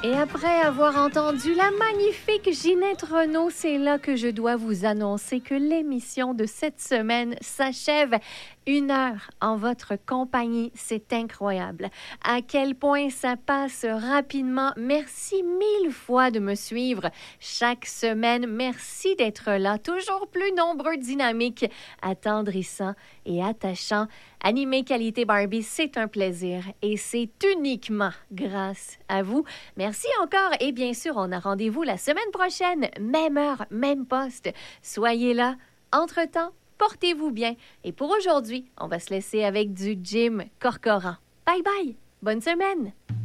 Et après avoir entendu la magnifique Ginette Renault, c'est là que je dois vous annoncer que l'émission de cette semaine s'achève. 1 heure en votre compagnie, c'est incroyable. À quel point ça passe rapidement. Merci 1000 fois de me suivre chaque semaine. Merci d'être là, toujours plus nombreux, dynamiques, attendrissants et attachants. Animer Qualité Barbie, c'est un plaisir et c'est uniquement grâce à vous. Merci encore et bien sûr, on a rendez-vous la semaine prochaine, même heure, même poste. Soyez là. Entre-temps, portez-vous bien. Et pour aujourd'hui, on va se laisser avec du Jim Corcoran. Bye bye! Bonne semaine!